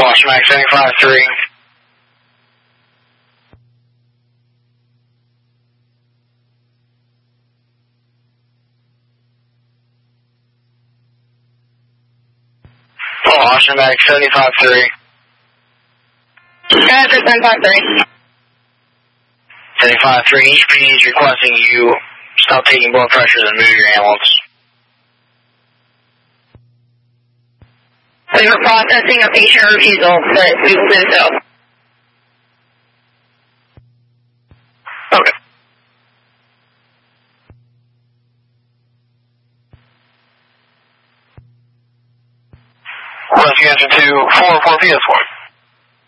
Austin Max 75-3. Austin Max 75-3. Roger, 75-3. 75-3, EPD is requesting you stop taking blood pressure and move your ambulance. We were processing a patient refusal, but we will do so. Okay. Rescue engine 244 PS1.